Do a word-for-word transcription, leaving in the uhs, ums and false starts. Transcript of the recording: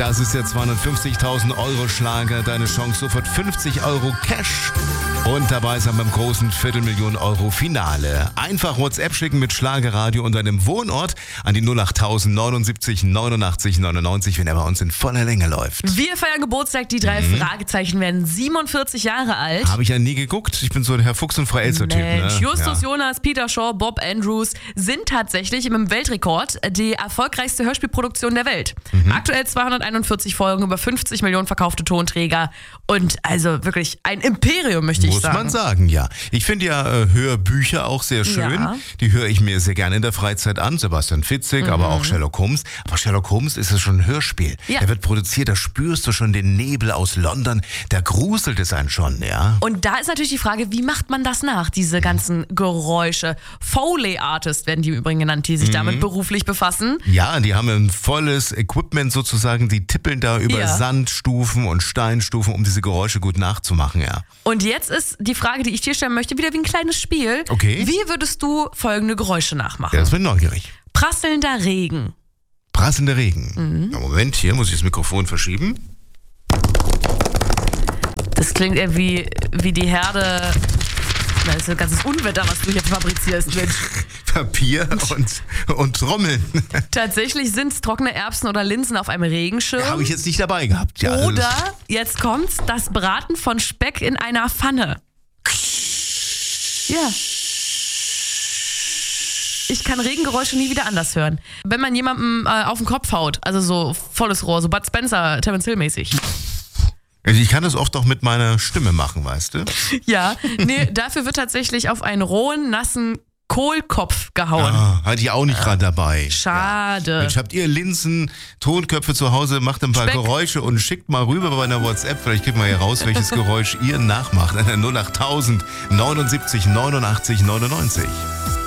Das ist der zweihundertfünfzigtausend Euro Schlager. Deine Chance sofort fünfzig Euro Cash. Und dabei sein beim großen Viertelmillion Euro Finale. Einfach WhatsApp schicken mit Schlagerradio und deinem Wohnort an die null acht tausend neunundsiebzig neunundachtzig neunundneunzig, wenn er bei uns in voller Länge läuft. Wir feiern Geburtstag, die drei mhm. Fragezeichen werden siebenundvierzig Jahre alt. Habe ich ja nie geguckt. Ich bin so ein Herr Fuchs und Frau Elster-Typ. Mensch, Ne? Justus ja. Jonas, Peter Shaw, Bob Andrews sind tatsächlich im Weltrekord die erfolgreichste Hörspielproduktion der Welt. Mhm. Aktuell zweihunderteinundvierzig Folgen, über fünfzig Millionen verkaufte Tonträger und also wirklich ein Imperium, möchte ich Muss sagen. man sagen, ja. Ich finde ja äh, Hörbücher auch sehr schön. Ja. Die höre ich mir sehr gerne in der Freizeit an. Sebastian Fitzek, mhm. aber auch Sherlock Holmes. Aber Sherlock Holmes ist ja schon ein Hörspiel. Ja. Der wird produziert, da spürst du schon den Nebel aus London. Da gruselt es einen schon, ja. Und da ist natürlich die Frage, wie macht man das nach, diese ganzen Geräusche? Foley-Artist werden die im Übrigen genannt, die sich Mhm. damit beruflich befassen. Ja, die haben ein volles Equipment sozusagen. Die tippeln da über Ja. Sandstufen und Steinstufen, um diese Geräusche gut nachzumachen, ja. Und jetzt ist die Frage, die ich dir stellen möchte, wieder wie ein kleines Spiel. Okay. Wie würdest du folgende Geräusche nachmachen? Ja, das bin neugierig. Prasselnder Regen. Prasselnder Regen. Mhm. Na, Moment, hier muss ich das Mikrofon verschieben. Das klingt eher wie, wie die Herde. Das ist ein ganzes Unwetter, was du hier fabrizierst, Mensch. Papier und, und Trommeln. Tatsächlich sind es trockene Erbsen oder Linsen auf einem Regenschirm. Habe ich jetzt nicht dabei gehabt. Ja, Oder, jetzt kommt's, das Braten von Speck in einer Pfanne. Ja. Ich kann Regengeräusche nie wieder anders hören. Wenn man jemandem äh, auf den Kopf haut, also so volles Rohr, so Bud Spencer, Terence Hill mäßig. Also ich kann das oft auch mit meiner Stimme machen, weißt du? Ja, nee, dafür wird tatsächlich auf einen rohen, nassen Kohlkopf gehauen. Ah, hatte ich auch nicht gerade dabei. Schade. Ja. Mensch, habt ihr Linsen, Tonköpfe zu Hause, macht ein paar Speck. Geräusche und schickt mal rüber bei einer WhatsApp. Vielleicht kriegt man hier raus, welches Geräusch ihr nachmacht. null acht tausend neunundsiebzig neunundachtzig neunundneunzig.